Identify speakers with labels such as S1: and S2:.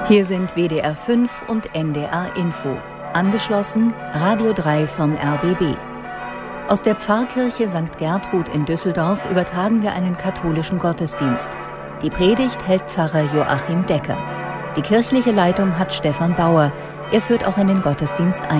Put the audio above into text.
S1: Hier sind WDR 5 und NDR Info. Angeschlossen Radio 3 vom RBB. Aus der Pfarrkirche St. Gertrud in Düsseldorf übertragen wir einen katholischen Gottesdienst. Die Predigt hält Pfarrer Joachim Decker. Die kirchliche Leitung hat Stefan Bauer. Er führt auch in den Gottesdienst ein.